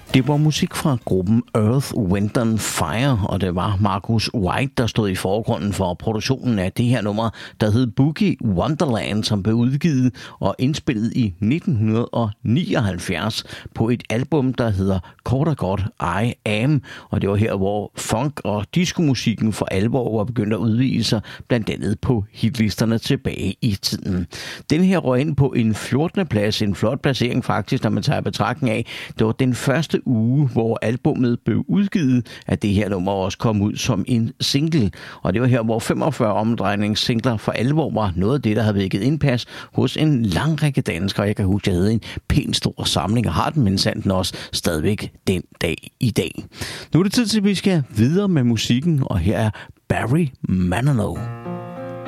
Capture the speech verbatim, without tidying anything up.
Det var musik fra gruppen Earth, Wind and Fire, og det var Marcus White, der stod i forgrunden for produktionen af det her nummer, der hed Boogie Wonderland, som blev udgivet og indspillet i nitten nioghalvfjerds på et album, der hedder kort og godt I Am, og det var her, hvor funk- og diskomusikken for alvor var begyndt at udvide sig, blandt andet på hitlisterne tilbage i tiden. Den her røg ind på en fjortende plads, en flot placering faktisk, når man tager betragtning af, det var den første uge, hvor albummet blev udgivet, at det her nummer også kom ud som en single. Og det var her, hvor femogfyrre omdrejningssingler for alvor var noget af det, der havde vækket indpas hos en lang række danskere. Jeg kan huske, at jeg havde en pæn stor samling, og har den mindsandt også stadigvæk den dag i dag. Nu er det tid til, at vi skal videre med musikken, og her er Barry Manilow.